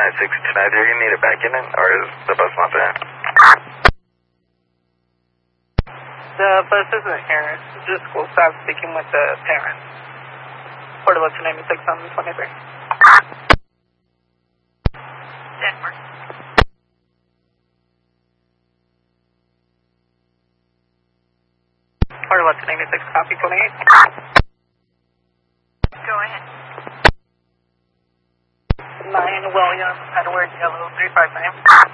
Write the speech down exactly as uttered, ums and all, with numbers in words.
ninety-six ninety-three, you need it back in it, or is the bus not there? The bus isn't here. Just school staff speaking with the parents. Portable two ninety-six on twenty-three. Denver. Portable two ninety-six, copy twenty-eight. Go ahead. nine William, Edward, Yellow, three five nine.